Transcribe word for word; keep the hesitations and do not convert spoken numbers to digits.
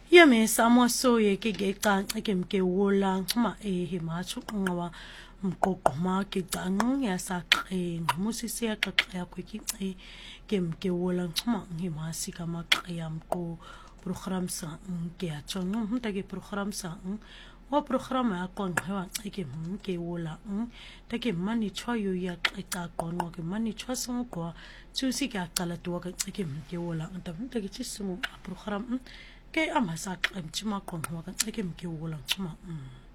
Yeme samo so ye ke ke ka ke mke wola ma e he ma chu ngawa mqoqo ma ke tang ya sa qe musisi ya qaqya ku ki ke mke wola ma ngi ma si ka ma qya mqo program sa ke ya chong mta ke program sa wa program ya kon ha ke mke wola ta ke mani chwa yo ya qqa qono ke mani chwa so ko chu si ka qala to ka ke mke wola ta mta ke chisu program ke amasak mchima kon wa ka ke mke wola chuma